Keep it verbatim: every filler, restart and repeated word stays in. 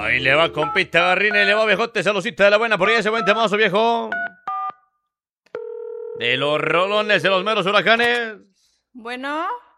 Ahí le va, compita Garrina, y le va, viejote, saludcita de la buena, por ahí ese buen temazo, viejo. De los rolones, de los meros huracanes. Bueno.